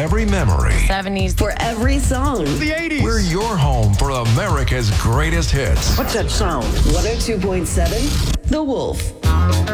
every memory. 70s. For every song. The 80s. We're your home for America's greatest hits. What's that sound? 102.7 The Wolf.